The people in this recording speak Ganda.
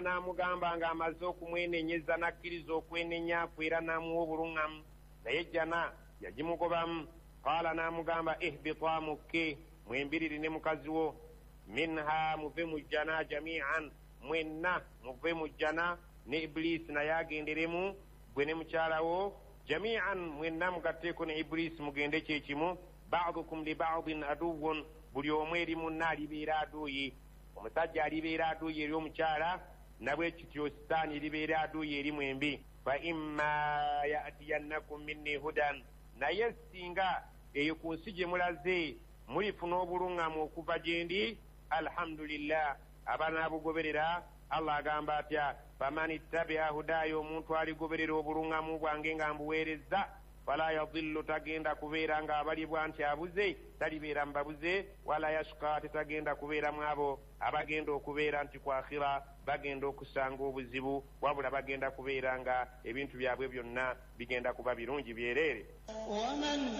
Allah n'amugamba ng'amaze okumwenenyeza n'akkiriza okwenenya kwe era n'amuwa obuluŋŋamu naye jjana yagimugobamu. Qaala n'amugamba ihbita mukke mwembiriri ne mukazi wo minha muve mu jjana jamian mwenna muve mu jjana ne Iblisi naye agenderemu gwe ne mukyala wo jamian mwenna mugatteeko ne Iblisi mugende kyekimu. Ba'dukum li ba'din aduwwun buli omu eri munna alibeera aduuyi. Omusajja alibeera aduuyi eri omukyala nabwe kityo sitaani libeera aduuyi eri mwembi. Fa imma ya'tiyannakum minni hudan naye singa eyo ku nsi gye mulaze mulifuna obuluŋŋamu okuva gye ndi alhamdulillah abanaabugoberera. Allah agamba atya faman ittabia hudaaya omuntu aligoberera obuluŋŋamu bwange nga mbuweerezza fala yadillu tagenda kubeera ng'abalibwa nti abuze talibeera mbabuze wala yashqa tetagenda kubeera mu abo abagenda okubeera nti ku akhira bagenda okusanga obuzibu wabula bagenda kubeera nga ebintu byabwe byonna bigenda kuba birungi byereere.